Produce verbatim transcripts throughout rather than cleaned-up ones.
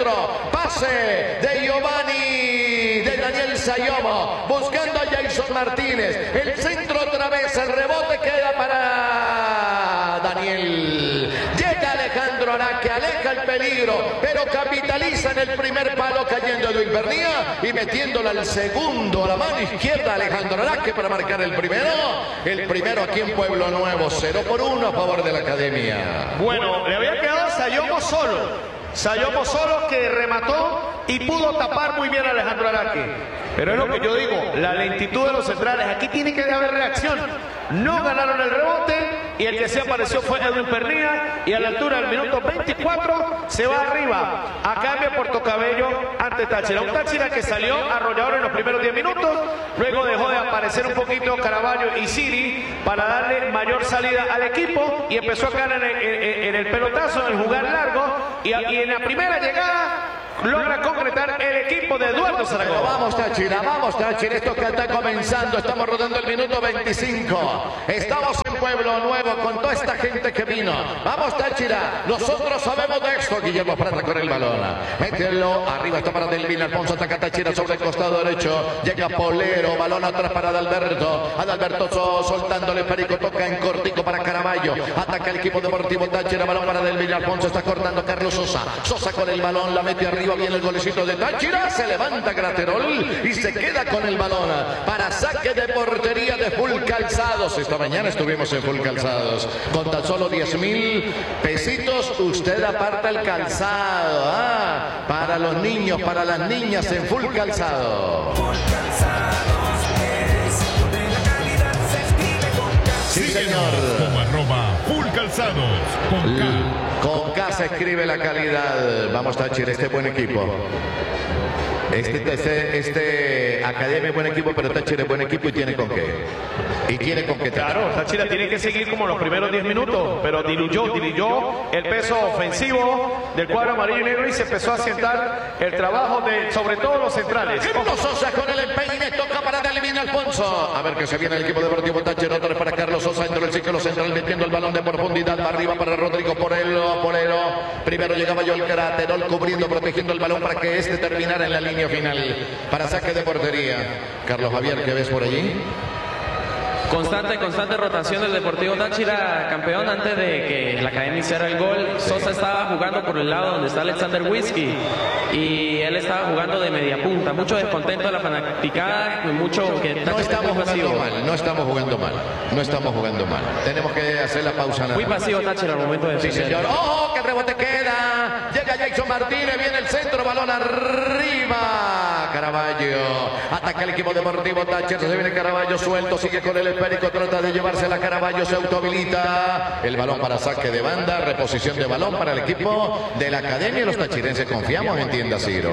centro. Pase de Giovanni, de Daniel Sayomo, buscando a Jason Martínez. El centro otra vez, el rebote queda para Daniel. Llega Alejandro Araque, aleja el peligro, pero capitaliza en el primer palo cayendo Edwin Pernía y metiéndola al segundo, a la mano izquierda Alejandro Araque para marcar el primero. El primero aquí en Pueblo Nuevo, cero por uno a favor de la Academia. Bueno, le había quedado Sayomo solo. Sayomo solo que remató y pudo tapar muy bien a Alejandro Araque. Pero es lo que yo digo, la lentitud de los centrales. Aquí tiene que haber reacción. No ganaron el rebote y el que se apareció fue Edwin Pernía y a la altura del minuto veinticuatro se va arriba a cambio Portocabello ante Táchira. Un Táchira que salió arrollador en los primeros diez minutos, luego dejó de aparecer un poquito Caraballo y Siri para darle mayor salida al equipo y empezó a ganar en el, en, en el pelotazo, en el jugar largo y, y en la primera llegada logra concretar el equipo de Eduardo Zaragoza. Vamos Táchira, vamos Táchira, esto que está comenzando, estamos rodando el minuto veinticinco. Estamos en Pueblo Nuevo con toda esta gente que vino. Vamos Táchira, nosotros sabemos de esto. Guillermo Prata con el balón. Mételo, arriba está para Delvin Alfonso, ataca Táchira sobre el costado derecho. Llega Polero, balón atrás para Adalberto. Adalberto so, soltándole Perico, toca en cortico para Caraballo. Ataca el equipo deportivo Táchira, balón para Delvin Alfonso, está cortando Carlos Sosa. Sosa con el balón, la mete arriba. Viene el golecito de Táchira, se levanta Graterol y se queda con el balón para saque de portería de Full Calzados. Esta mañana estuvimos en Full Calzados con tan solo diez mil pesitos. Usted aparta el calzado, ¿ah? Para los niños, para las niñas en Full Calzado. Sí, señor. Como arroba Full Calzados. Con K. Con K se escribe la calidad. Vamos Táchira, este buen equipo. Este, este, este Academia es buen equipo, pero Táchira es buen equipo y tiene con qué. Y tiene con qué. Claro, Táchira tiene que seguir como los primeros diez minutos, pero diluyó, diluyó el peso ofensivo del cuadro amarillo y negro y se empezó a sentar el trabajo de, sobre todo los centrales. Carlos Sosa con el empeine, toca para Delvin Alfonso. A ver que se viene el equipo deportivo Táchira, otra vez para Carlos Sosa, dentro del círculo central, metiendo el balón de profundidad, va arriba para Rodrigo Porelo, Porelo. Primero llegaba Joel Graterol cubriendo, protegiendo el balón para que este terminara en la línea final para saque de portería. Carlos Javier, ¿qué ves por allí? Constante, constante rotación del Deportivo Táchira, campeón. Antes de que la Academia hiciera el gol, Sosa estaba jugando por el lado donde está Alexander Whisky y él estaba jugando de media punta. Mucho descontento de la fanaticada, mucho que no estamos jugando mal, no estamos jugando mal, no estamos jugando mal. Tenemos que hacer la pausa. Muy pasivo Táchira al momento de sí, señor. ¡Oh, que el rebote queda! Llega Jason Martínez, viene el centro, balón arriba. Caraballo, ataca el equipo deportivo Táchira, se viene Caraballo suelto, sigue con el Perico, trata de llevarse la Caraballo, se autohabilita. El balón para saque de banda, reposición de balón para el equipo de la Academia. Los tachirenses confiamos en Tienda Ciro.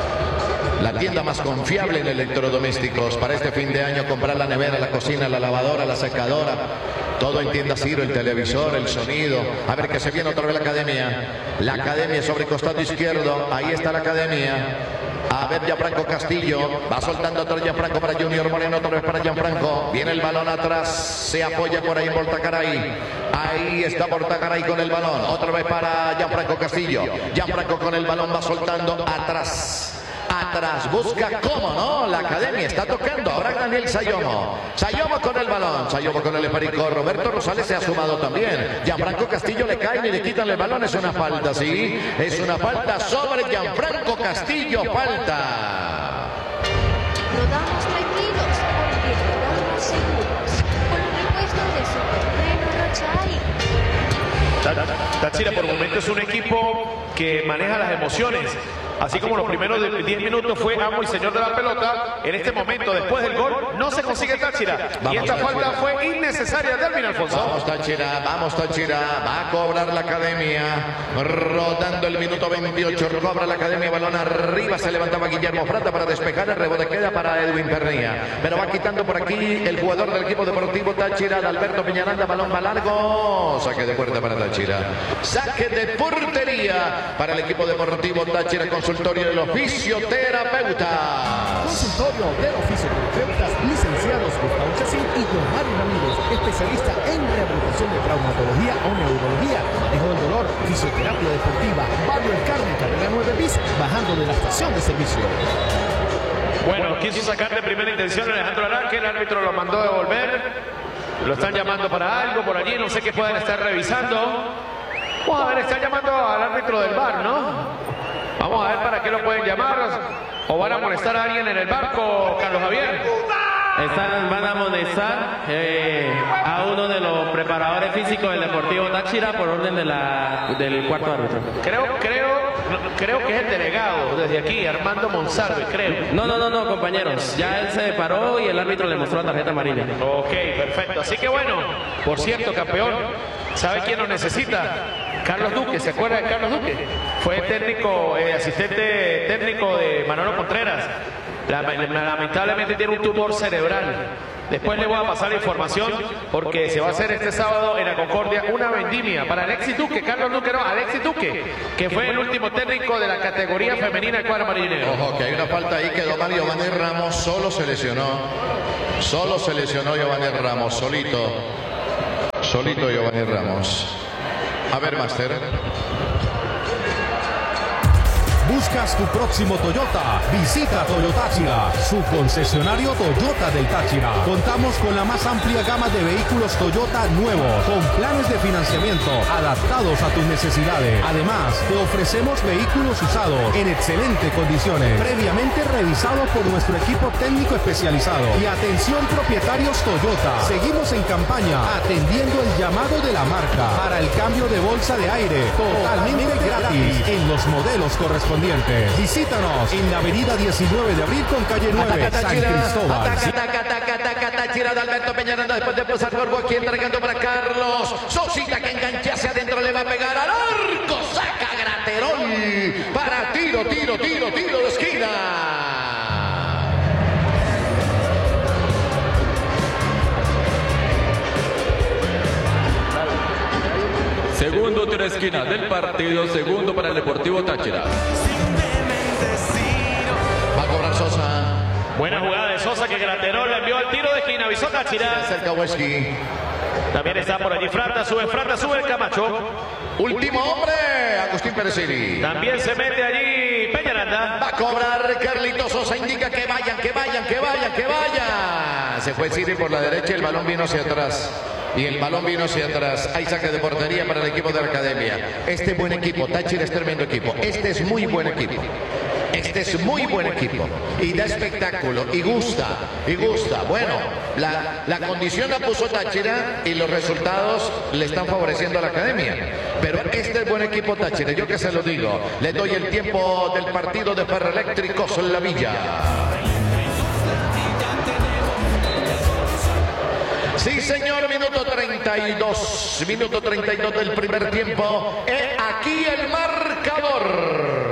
La tienda más confiable en electrodomésticos. Para este fin de año comprar la nevera, la cocina, la lavadora, la secadora. Todo en Tienda Ciro, el televisor, el sonido. A ver que se viene otra vez la Academia. La Academia sobre costado izquierdo. Ahí está la Academia. A ver, Gianfranco Castillo, va soltando otro Gianfranco para Junior Moreno, otra vez para Gianfranco, viene el balón atrás, se apoya por ahí Portacaray, ahí está Portacaray con el balón, otra vez para Gianfranco Castillo, Gianfranco con el balón va soltando atrás. Atrás, busca cómo, ¿no? La Academia está tocando. Ahora Daniel Sayomo. Sayomo con el balón. Sayomo con el Perico. Roberto Rosales se ha sumado también. Gianfranco Castillo le caen y le quitan el balón. Es una falta, ¿sí? Es una falta sobre Gianfranco Castillo. Falta. Rodamos tranquilos porque rodamos seguros. Con el repuesto de Supertreno Rochay. Táchira por momento es un equipo que maneja las emociones. Así como los primeros diez minutos fue amo y señor de la pelota, en este momento, después del gol, no se consigue Táchira. Vamos, y esta Táchira. Falta fue innecesaria de Delvin Alfonso. Vamos Táchira, vamos Táchira, va a cobrar la Academia, rodando el minuto veintiocho, cobra la Academia, balón arriba, se levantaba Guillermo Prata para despejar, el rebote queda para Edwin Pernía. Pero va quitando por aquí el jugador del equipo deportivo Táchira, Alberto Peñaranda, balón va largo, saque de puerta para Táchira. Saque de portería para el equipo deportivo Táchira con Consultorio de los fisioterapeutas. Consultorio de los fisioterapeutas licenciados Gustavo Chacín y Y don Mario Ramírez, especialista en rehabilitación de traumatología o neurología, manejo del dolor, fisioterapia deportiva, Barrio El Carmen, carrera nueve bis, bajando de la estación de servicio. Bueno, quiso sacar de primera intención Alejandro Aranque, el árbitro lo mandó a devolver. Lo están llamando para algo por allí, no sé qué pueden estar revisando. Vamos a ver, están llamando al árbitro del V A R, ¿no? Vamos a ver para qué lo pueden llamar. ¿O van a molestar a alguien en el barco, Carlos Javier? Están, van a amonestar eh, a uno de los preparadores físicos del Deportivo Táchira por orden de la, del cuarto árbitro. Creo, creo, creo que es el delegado desde aquí, Armando Monsalve, creo. No, no, no, no, compañeros. Ya él se paró y el árbitro le mostró la tarjeta amarilla. Ok, perfecto. Así que bueno, por cierto, campeón, ¿sabe quién lo necesita? Carlos Duque, ¿se acuerda de Carlos Duque? Fue técnico, eh, asistente técnico de Manolo Contreras. Lamentablemente tiene un tumor cerebral. Después le voy a pasar la información porque se va a hacer este sábado en la Concordia una vendimia para Alexis Duque, Carlos Duque, no, Alexis Duque, que fue el último técnico de la categoría femenina del cuadro marinero. Ojo, que hay una falta ahí que Domar Giovanni Ramos solo se lesionó. Solo se lesionó Giovanni Ramos, solito. Solito Giovanni Ramos. A ver, Master. ¿Buscas tu próximo Toyota? Visita Toyota Táchira, su concesionario Toyota del Táchira. Contamos con la más amplia gama de vehículos Toyota nuevos, con planes de financiamiento adaptados a tus necesidades. Además, te ofrecemos vehículos usados en excelentes condiciones, previamente revisados por nuestro equipo técnico especializado. Y atención propietarios Toyota, seguimos en campaña atendiendo el llamado de la marca para el cambio de bolsa de aire totalmente gratis en los modelos correspondientes. Visítanos en la avenida diecinueve de abril con calle nueve, Ataca, San Táchira, Cristóbal. ataca, ataca, ataca, ataca, Táchira de Alberto Peñaranda después de pasar por Joaquín, entregando para Carlos. Sosita que engancha hacia adentro, le va a pegar al arco. Saca Graterol para tiro, tiro, tiro, tiro de esquina. Segundo tiro de esquina del partido, segundo para el Deportivo Táchira. Va a cobrar Sosa. Buena jugada de Sosa que Graterol le envió al tiro de esquina, avisó Táchira. Cerca Wesky. También está por allí Frata, sube Frata, sube el Camacho. Último hombre, Agustín Perecini. También se mete allí Peñaranda. Va a cobrar Carlitos Sosa, indica que vayan, que vayan, que vayan, que vayan. Se fue Siri por la derecha, el balón vino hacia atrás. Y el balón vino hacia atrás. Hay saque de portería para el equipo de la Academia. Este buen equipo, Táchira es tremendo equipo. Este es muy buen equipo. Este es muy buen equipo. Y da espectáculo. Y gusta. Y gusta. Bueno, la, la condición la puso Táchira y los resultados le están favoreciendo a la Academia. Pero este es buen equipo Táchira. Yo que se lo digo. Le doy el tiempo del partido de Ferroeléctricos en la Villa. Sí, señor, minuto treinta y dos. Minuto treinta y dos del primer tiempo. He aquí el marcador.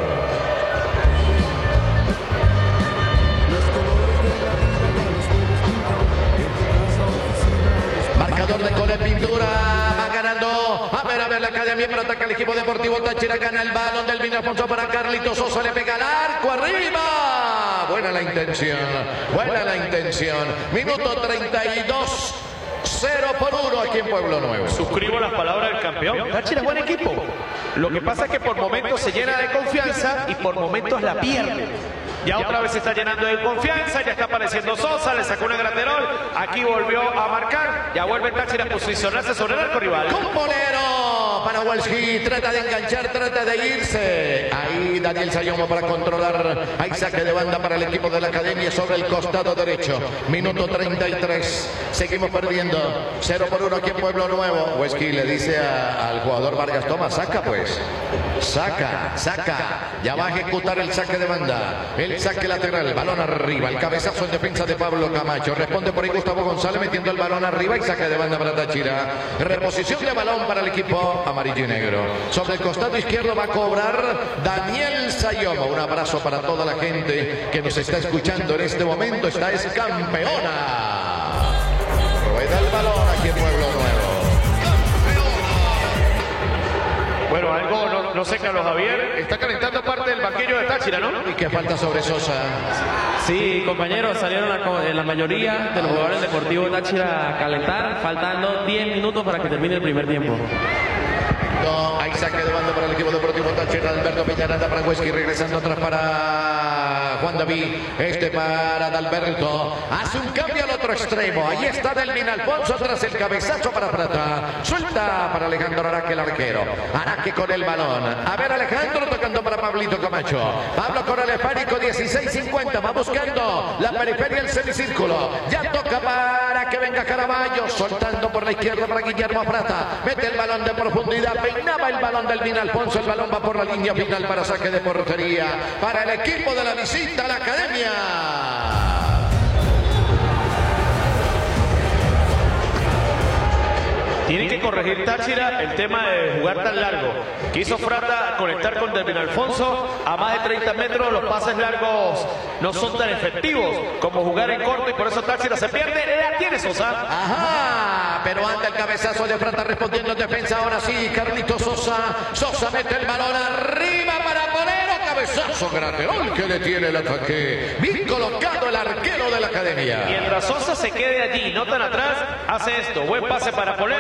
Marcador de Cole Pintura. Va ganando. A ver, a ver, la Academia para atacar el equipo deportivo Táchira. Gana el balón del Vino Alfonso para Carlitos Sosa. Le pega al arco arriba. Buena la intención. Buena la intención. Minuto treinta y dos. cero por uno aquí en Pueblo Nuevo. Suscribo las palabras del campeón. Táchira es buen equipo. Lo que pasa es que por momentos se llena de confianza y por momentos la pierde. Ya otra vez se está llenando de confianza, ya está apareciendo Sosa, le sacó una Graterol, aquí volvió a marcar, ya vuelve Táchira a posicionarse sobre el arco rival. Con bolero para Walski, trata de enganchar, trata de irse. Ahí Daniel Sayomo para controlar. Hay saque de banda para el equipo de la Academia sobre el costado derecho. Minuto treinta y tres. Seguimos perdiendo. cero por uno aquí en Pueblo Nuevo. Walski le dice a, al jugador Vargas, toma, saca pues. Saca, saca. Ya va a ejecutar el saque de banda. El saque lateral, balón arriba. El cabezazo en defensa de Pablo Camacho. Responde por ahí Gustavo González metiendo el balón arriba y saque de banda para Táchira. Reposición de balón para el equipo amarillo y negro. Sobre el costado izquierdo va a cobrar Daniel Sayomo. Un abrazo para toda la gente que nos está escuchando en este momento. Esta es campeona. Rueda el balón aquí en Pueblo Nuevo. Bueno, algo no, no sé, Carlos Javier, está calentando parte del banquillo de Táchira, ¿no? Y que falta sobre Sosa. Sí, compañeros, salieron la, la mayoría de los jugadores deportivos Táchira a calentar, faltando diez minutos para que termine el primer tiempo. No, hay saque de banda para el equipo deportivo Táchira. Alberto Peñaranda para Huesqui, regresando atrás para Juan David. Este para Adalberto. Hace un cambio al otro extremo. Ahí está Delmin Alfonso tras el cabezazo para Prata. Suelta para Alejandro Araque, el arquero. Araque con el balón. A ver, Alejandro tocando para Pablito Camacho. Pablo con el esférico, dieciséis cincuenta. Va buscando la periferia, el semicírculo. Ya toca para que venga Caraballo. Soltando por la izquierda para Guillermo Prata. Mete el balón de profundidad. Peinaba el balón del Delmin Alfonso. El balón va por la línea final para saque de portería. Para el equipo de la visita a la academia. Tiene que corregir Táchira el tema de jugar tan largo. Quiso Prata conectar con Delmin Alfonso a más de treinta metros. Los pases largos no son tan efectivos como jugar en corto y por eso Táchira se pierde. La tiene Sosa. Ajá, pero anda el cabezazo de Prata respondiendo en defensa. Ahora sí, Carlito Sosa. Sosa mete el balón arriba para Polero. Cabezazo Graterol que detiene el ataque. Bien colocado el arquero de la academia. Mientras Sosa se quede allí, no tan atrás, hace esto. Buen pase para Polero.